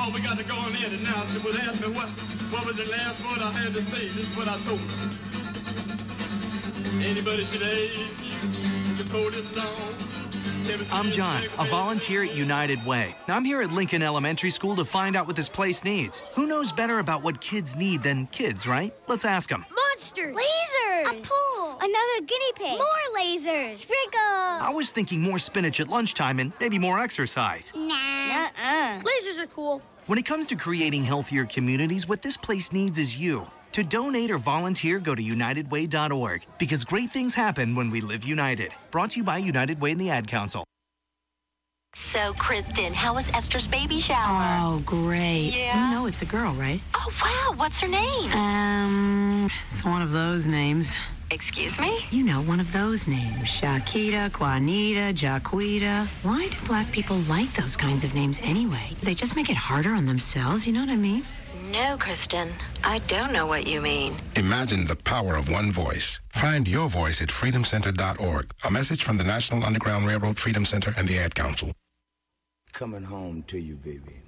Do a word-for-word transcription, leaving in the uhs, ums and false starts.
Oh, we got to go on in and now. She would ask me what, what was the last word I had to say. This is what I told her. Anybody should ask you to quote this song. I'm John, a volunteer at United Way. I'm here at Lincoln Elementary School to find out what this place needs. Who knows better about what kids need than kids, right? Let's ask them. Monsters! Lasers! A pool! Another guinea pig! More lasers! Sprinkles! I was thinking more spinach at lunchtime and maybe more exercise. Nah. Uh-uh. Lasers are cool. When it comes to creating healthier communities, what this place needs is you. To donate or volunteer, go to united way dot org, because great things happen when we live united. Brought to you by United Way and the Ad Council. So, Kristen, how was Esther's baby shower? Oh, great. Yeah? You know it's a girl, right? Oh, wow. What's her name? Um, it's one of those names. Excuse me? You know, one of those names. Shakita, Juanita, Jaquita. Why do black people like those kinds of names anyway? They just make it harder on themselves, you know what I mean? No, Kristen. I don't know what you mean. Imagine the power of one voice. Find your voice at freedom center dot org. A message from the National Underground Railroad Freedom Center and the Ad Council. Coming home to you, baby.